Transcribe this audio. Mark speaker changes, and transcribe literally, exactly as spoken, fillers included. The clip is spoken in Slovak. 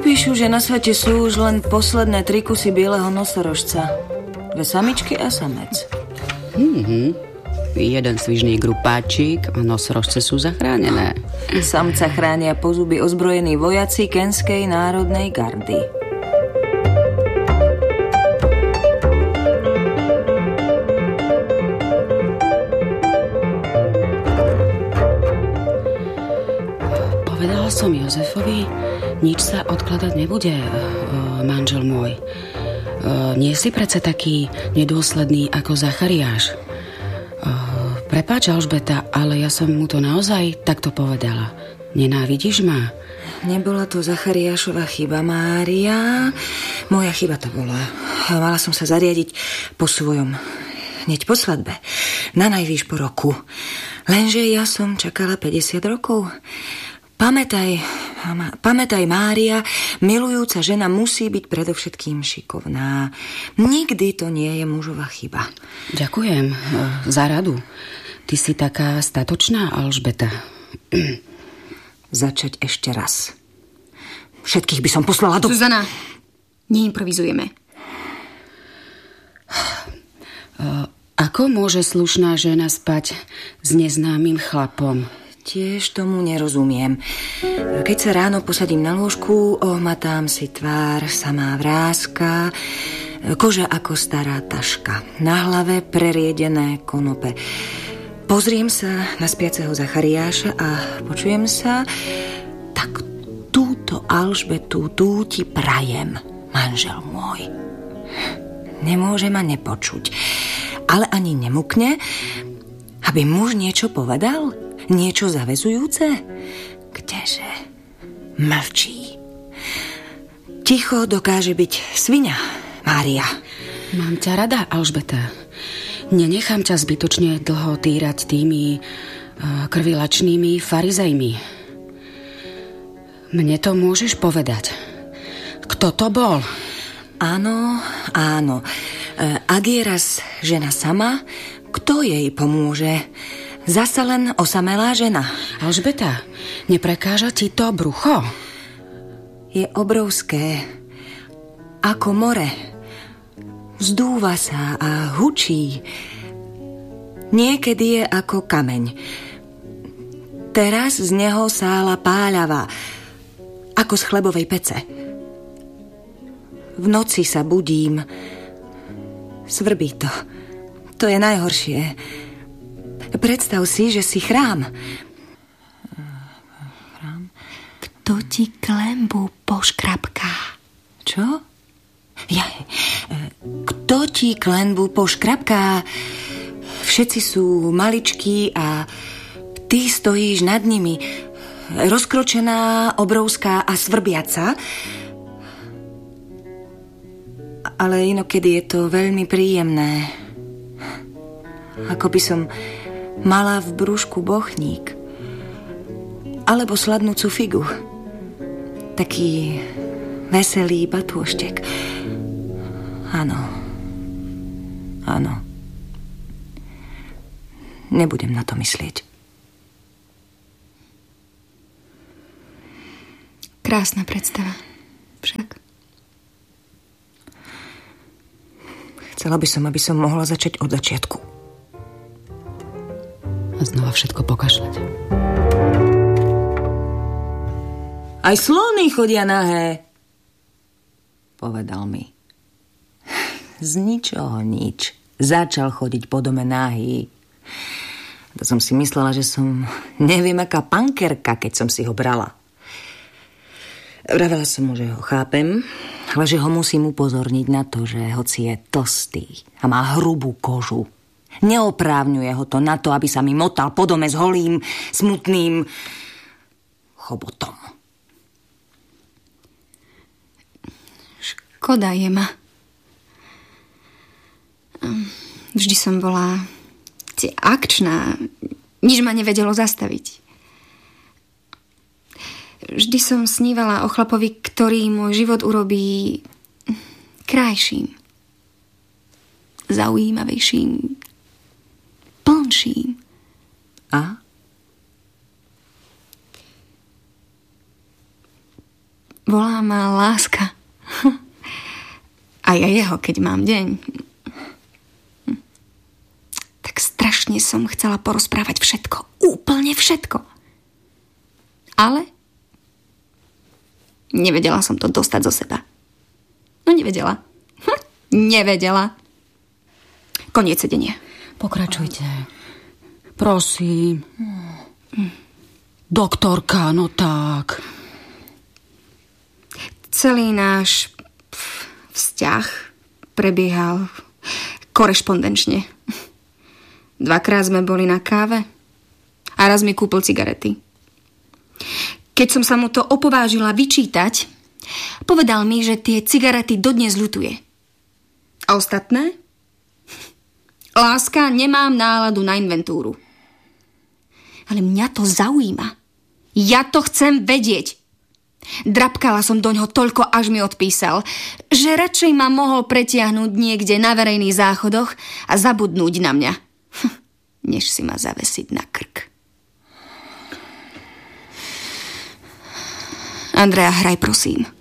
Speaker 1: Píšu, že na svete sú už len posledné tri kusy bieleho nosorožca. Dve samičky a samec.
Speaker 2: Mhm. Jeden svižný grupáčik a nosorožce sú zachránené.
Speaker 1: Samca chránia po zuby ozbrojení vojaci Kenskej národnej gardy.
Speaker 2: Povedala som Jozefovi, nič sa odkladať nebude, manžel môj. Nie si predsa taký nedôsledný ako Zachariáš. Prepáč, Alžbeta, ale ja som mu to naozaj takto povedala. Nenávidíš ma?
Speaker 1: Nebola to Zachariášova chyba, Mária. Moja chyba to bola. Mala som sa zariadiť po svojom. Hneď po svadbe. Na najvýš po roku. Lenže ja som čakala päťdesiat rokov. Pamätaj, pamätaj, Mária, milujúca žena musí byť predovšetkým šikovná. Nikdy to nie je mužova chyba.
Speaker 2: Ďakujem za radu. Ty si taká statočná, Alžbeta.
Speaker 1: Začať ešte raz. Všetkých by som poslala do...
Speaker 3: Zuzana, neimprovizujeme.
Speaker 2: Ako môže slušná žena spať s neznámym chlapom?
Speaker 1: Tiež tomu nerozumiem. Keď sa ráno posadím na lôžku, ohmatám si tvár, samá vráska, koža ako stará taška, na hlave preriedené konope. Pozriem sa na spiaceho Zachariáša a počujem sa, tak túto Alžbetu, tú ti prajem, manžel môj. Nemôže ma nepočuť, ale ani nemukne, aby muž niečo povedal, niečo zaväzujúce. Kdeže? Mlčí. Ticho dokáže byť sviňa, Mária.
Speaker 2: Mám ťa rada, Alžbeta. Nenechám ťa zbytočne dlho týrať tými uh, krvilačnými farizejmi. Mne to môžeš povedať. Kto to bol?
Speaker 1: Áno, áno. E, ak je raz žena sama, kto jej pomôže? Zasa len osamelá žena.
Speaker 2: Alžbeta, neprekáža ti to brucho?
Speaker 1: Je obrovské. Ako more. Vzdúva sa a hučí. Niekedy je ako kameň. Teraz z neho sála páľava, ako z chlebovej pece. V noci sa budím. Svrbí to. To je najhoršie. Predstav si, že si chrám. Chrám?
Speaker 3: Kto ti klembu poškrapká?
Speaker 1: Čo? Ja, kto ti klenbu poškrapká? Všetci sú maličkí a ty stojíš nad nimi, rozkročená, obrovská a svrbiaca. Ale inokedy je to veľmi príjemné. Ako by som mala v brúšku bochník alebo sladnúcu figu. Taký veselý batôštek. Áno. Áno. Nebudem na to myslieť.
Speaker 3: Krásna predstava. Však.
Speaker 1: Chcela by som, aby som mohla začať od začiatku.
Speaker 2: A znova všetko pokašľať.
Speaker 1: Aj slony chodia nahé, povedal mi. Z ničoho nič. Začal chodiť po dome nahý. To som si myslela, že som neviem aká pankerka, keď som si ho brala. Vravela som mu, že ho chápem, ale že ho musím upozorniť na to, že hoci je tlstý a má hrubú kožu, neoprávňuje ho to na to, aby sa mi motal po dome s holým, smutným chobotom.
Speaker 3: Škoda je ma. Vždy som bola akčná. Nič ma nevedelo zastaviť. Vždy som snívala o chlapovi, ktorý môj život urobí krajším, zaujímavejším, plnším.
Speaker 1: A?
Speaker 3: Volá ma láska. A ja jeho, keď mám deň. Tak strašne som chcela porozprávať všetko. Úplne všetko. Ale nevedela som to dostať zo seba. No nevedela. Hm, nevedela. Koniec sedenia.
Speaker 2: Pokračujte. Prosím. Hm. Doktorka, no tak.
Speaker 3: Celý náš vzťah prebiehal korešpondenčne. Dvakrát sme boli na káve a raz mi kúpil cigarety. Keď som sa mu to opovážila vyčítať, povedal mi, že tie cigarety dodnes ľutuje. A ostatné? Láska, nemám náladu na inventúru. Ale mňa to zaujíma. Ja to chcem vedieť. Drapkala som doňho toľko, až mi odpísal, že radšej ma mohol pretiahnuť niekde na verejných záchodoch a zabudnúť na mňa, než si ma zavesiť na krk. Andrea, hraj prosím.